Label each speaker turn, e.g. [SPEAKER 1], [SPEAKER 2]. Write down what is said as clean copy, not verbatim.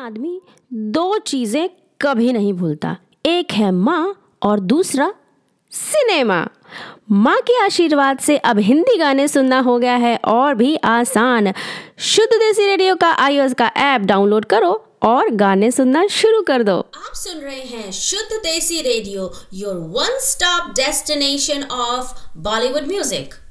[SPEAKER 1] आदमी दो चीजें कभी नहीं भूलता, एक है माँ और दूसरा सिनेमा। माँ के आशीर्वाद से अब हिंदी गाने सुनना हो गया है और भी आसान। शुद्ध देसी रेडियो का iOS का ऐप डाउनलोड करो और गाने सुनना शुरू कर दो।
[SPEAKER 2] आप सुन रहे हैं शुद्ध देसी radio, your one stop destination of Bollywood music.